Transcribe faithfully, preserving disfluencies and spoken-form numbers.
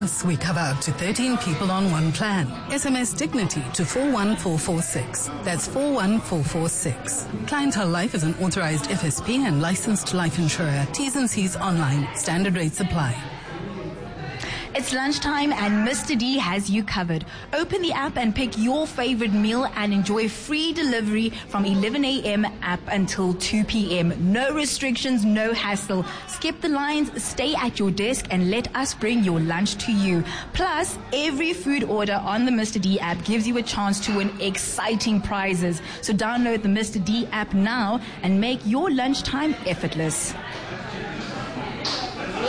We cover up to thirteen people on one plan. S M S Dignity to four one four four six. That's four one four four six. Clientele Life is an authorized F S P and licensed life insurer. T's and C's online. Standard rates apply. It's lunchtime and Mister D has you covered. Open the app and pick your favorite meal and enjoy free delivery from eleven a.m. up until two p.m. No restrictions, no hassle. Skip the lines, stay at your desk and let us bring your lunch to you. Plus, every food order on the Mister D app gives you a chance to win exciting prizes. So download the Mister D app now and make your lunchtime effortless.